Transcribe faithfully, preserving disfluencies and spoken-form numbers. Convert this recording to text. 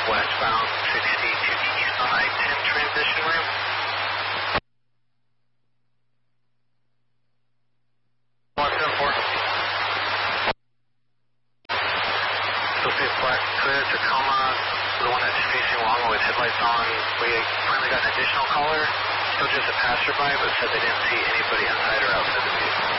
westbound sixty-two east on I ten transition ramp. one seven four. Supposed to be a black Toyota Tacoma, the one that's facing Longwood with headlights on. We finally got an additional caller, still just a passerby, but said they didn't see anybody inside or outside the vehicle.